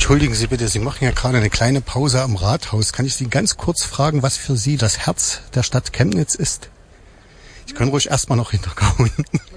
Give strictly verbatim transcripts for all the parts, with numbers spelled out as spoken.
Entschuldigen Sie bitte, Sie machen ja gerade eine kleine Pause am Rathaus. Kann ich Sie ganz kurz fragen, was für Sie das Herz der Stadt Chemnitz ist? Ich kann ruhig erstmal noch hinterkauen.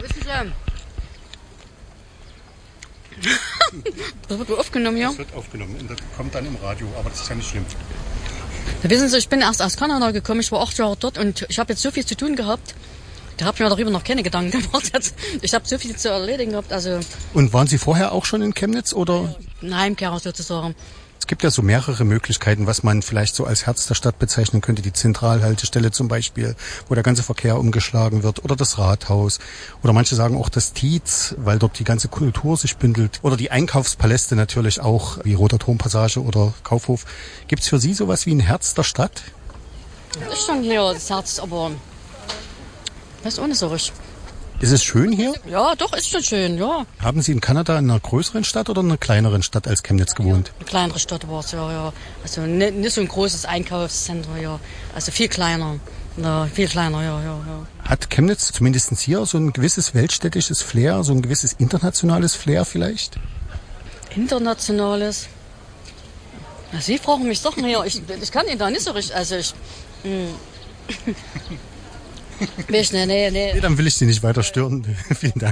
Das wird aufgenommen, ja? Das wird aufgenommen, das kommt dann im Radio, aber das ist ja nicht schlimm. Da wissen Sie, ich bin erst aus Kanada gekommen, ich war acht Jahre dort und ich habe jetzt so viel zu tun gehabt. Da habe ich mir darüber noch keine Gedanken gemacht. Ich habe so viel zu erledigen gehabt. Also und waren Sie vorher auch schon in Chemnitz oder? Ein Heimkehrer sozusagen. Es gibt ja so mehrere Möglichkeiten, was man vielleicht so als Herz der Stadt bezeichnen könnte. Die Zentralhaltestelle zum Beispiel, wo der ganze Verkehr umgeschlagen wird. Oder das Rathaus. Oder manche sagen auch das Tietz, weil dort die ganze Kultur sich bündelt. Oder die Einkaufspaläste natürlich auch, wie Roter Turmpassage oder Kaufhof. Gibt's für Sie sowas wie ein Herz der Stadt? Das ist schon hier das Herz, aber das ist auch nicht so richtig. Ist es schön hier? Ja, doch, ist schon schön, ja. Haben Sie in Kanada in einer größeren Stadt oder in einer kleineren Stadt als Chemnitz gewohnt? Eine kleinere Stadt war es, ja, ja. Also nicht, nicht so ein großes Einkaufszentrum, ja. Also viel kleiner. Ja, viel kleiner, ja, ja, ja. Hat Chemnitz zumindest hier so ein gewisses weltstädtisches Flair, so ein gewisses internationales Flair vielleicht? Internationales? Ja, Sie fragen mich Sachen hier. Ich, ich kann Ihnen da nicht so richtig, also ich... Mh. Nee, nee, nee. Nee, dann will ich Sie nicht weiter stören. Vielen Dank.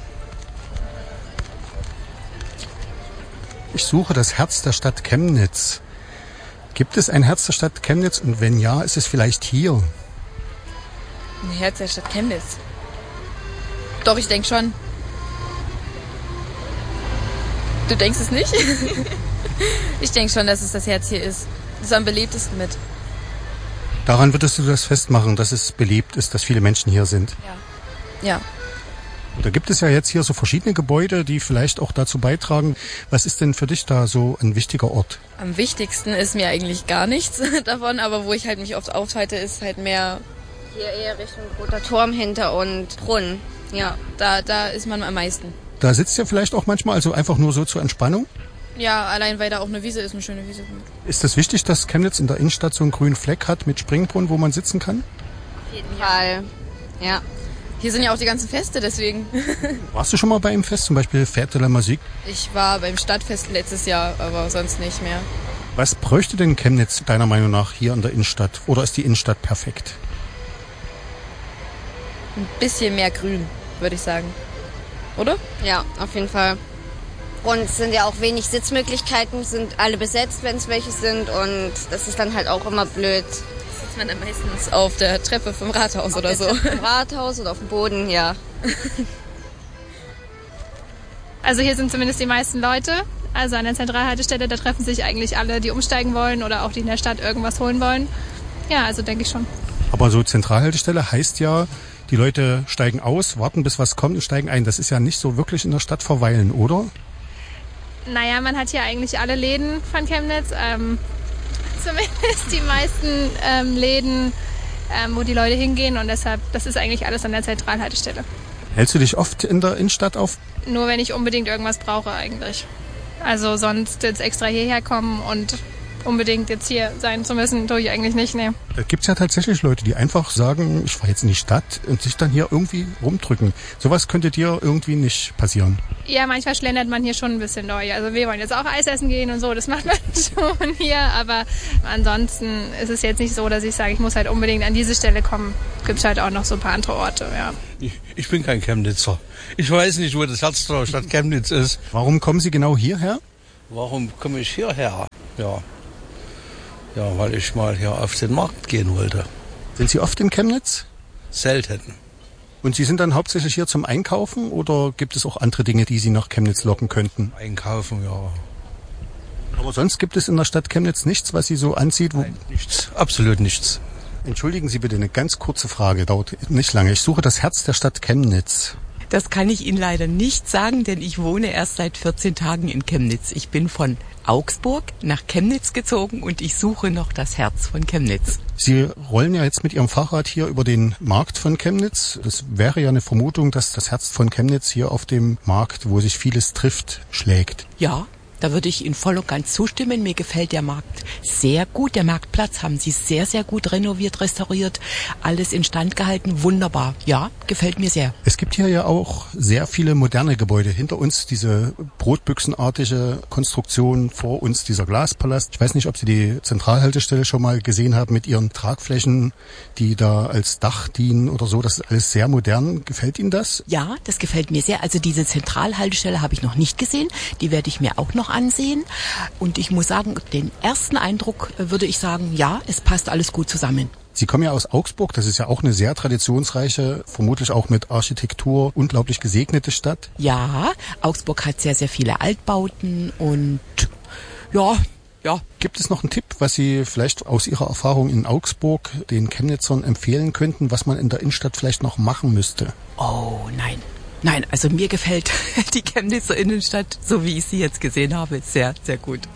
Ich suche das Herz der Stadt Chemnitz. Gibt es ein Herz der Stadt Chemnitz? Und wenn ja, ist es vielleicht hier? Ein Herz der Stadt Chemnitz? Doch, ich denke schon. Du denkst es nicht? Ich denke schon, dass es das Herz hier ist. Das ist am beliebtesten mit. Daran würdest du das festmachen, dass es belebt ist, dass viele Menschen hier sind? Ja. Ja. Da gibt es ja jetzt hier so verschiedene Gebäude, die vielleicht auch dazu beitragen. Was ist denn für dich da so ein wichtiger Ort? Am wichtigsten ist mir eigentlich gar nichts davon, aber wo ich halt mich oft aufhalte, ist halt mehr... Hier eher Richtung Roter Turm hinter und Brunnen. Ja, da, da ist man am meisten. Da sitzt ja vielleicht auch manchmal, also einfach nur so zur Entspannung? Ja, allein weil da auch eine Wiese ist, eine schöne Wiese. Ist es wichtig, dass Chemnitz in der Innenstadt so einen grünen Fleck hat mit Springbrunnen, wo man sitzen kann? Auf jeden Fall, ja. Hier sind ja auch die ganzen Feste, deswegen. Warst du schon mal bei einem Fest, zum Beispiel Fête de la Musique? Ich war beim Stadtfest letztes Jahr, aber sonst nicht mehr. Was bräuchte denn Chemnitz deiner Meinung nach hier in der Innenstadt? Oder ist die Innenstadt perfekt? Ein bisschen mehr Grün, würde ich sagen. Oder? Ja, auf jeden Fall. Und es sind ja auch wenig Sitzmöglichkeiten, sind alle besetzt, wenn es welche sind. Und das ist dann halt auch immer blöd. Sitzt man dann meistens auf der Treppe vom Rathaus auf oder der so. Treppe vom Rathaus oder auf dem Boden, ja. Also hier sind zumindest die meisten Leute. Also an der Zentralhaltestelle, da treffen sich eigentlich alle, die umsteigen wollen oder auch die in der Stadt irgendwas holen wollen. Ja, also denke ich schon. Aber so Zentralhaltestelle heißt ja, die Leute steigen aus, warten bis was kommt und steigen ein. Das ist ja nicht so wirklich in der Stadt verweilen, oder? Naja, man hat hier eigentlich alle Läden von Chemnitz, ähm, zumindest die meisten ähm, Läden, ähm, wo die Leute hingehen und deshalb, das ist eigentlich alles an der Zentralhaltestelle. Hältst du dich oft in der Innenstadt auf? Nur wenn ich unbedingt irgendwas brauche eigentlich. Also sonst jetzt extra hierher kommen und unbedingt jetzt hier sein zu müssen, tue ich eigentlich nicht, ne. Da gibt's ja tatsächlich Leute, die einfach sagen, ich fahre jetzt in die Stadt und sich dann hier irgendwie rumdrücken. Sowas könnte dir irgendwie nicht passieren. Ja, manchmal schlendert man hier schon ein bisschen durch. Also wir wollen jetzt auch Eis essen gehen und so, das macht man schon hier. Aber ansonsten ist es jetzt nicht so, dass ich sage, ich muss halt unbedingt an diese Stelle kommen. Gibt halt auch noch so ein paar andere Orte, ja. Ich, ich bin kein Chemnitzer. Ich weiß nicht, wo das Herz der Stadt Chemnitz ist. Warum kommen Sie genau hierher? Warum komme ich hierher? Ja. Ja, weil ich mal hier auf den Markt gehen wollte. Sind Sie oft in Chemnitz? Selten. Und Sie sind dann hauptsächlich hier zum Einkaufen oder gibt es auch andere Dinge, die Sie nach Chemnitz locken könnten? Einkaufen, ja. Aber sonst gibt es in der Stadt Chemnitz nichts, was Sie so anzieht? Wo Nein, nichts, absolut nichts. Entschuldigen Sie bitte, eine ganz kurze Frage, dauert nicht lange. Ich suche das Herz der Stadt Chemnitz. Das kann ich Ihnen leider nicht sagen, denn ich wohne erst seit vierzehn Tagen in Chemnitz. Ich bin von Augsburg nach Chemnitz gezogen und ich suche noch das Herz von Chemnitz. Sie rollen ja jetzt mit Ihrem Fahrrad hier über den Markt von Chemnitz. Das wäre ja eine Vermutung, dass das Herz von Chemnitz hier auf dem Markt, wo sich vieles trifft, schlägt. Ja, da würde ich Ihnen voll und ganz zustimmen. Mir gefällt der Markt sehr gut. Der Marktplatz haben Sie sehr, sehr gut renoviert, restauriert, alles instand gehalten. Wunderbar. Ja, gefällt mir sehr. Es gibt hier ja auch sehr viele moderne Gebäude. Hinter uns diese brotbüchsenartige Konstruktion, vor uns dieser Glaspalast. Ich weiß nicht, ob Sie die Zentralhaltestelle schon mal gesehen haben mit ihren Tragflächen, die da als Dach dienen oder so. Das ist alles sehr modern. Gefällt Ihnen das? Ja, das gefällt mir sehr. Also diese Zentralhaltestelle habe ich noch nicht gesehen. Die werde ich mir auch noch ansehen. Und ich muss sagen, den ersten Eindruck würde ich sagen, ja, es passt alles gut zusammen. Sie kommen ja aus Augsburg, das ist ja auch eine sehr traditionsreiche, vermutlich auch mit Architektur unglaublich gesegnete Stadt. Ja, Augsburg hat sehr, sehr viele Altbauten und ja, ja. Gibt es noch einen Tipp, was Sie vielleicht aus Ihrer Erfahrung in Augsburg den Chemnitzern empfehlen könnten, was man in der Innenstadt vielleicht noch machen müsste? Oh, nein. Nein, also mir gefällt die Chemnitzer Innenstadt, so wie ich sie jetzt gesehen habe, sehr, sehr gut.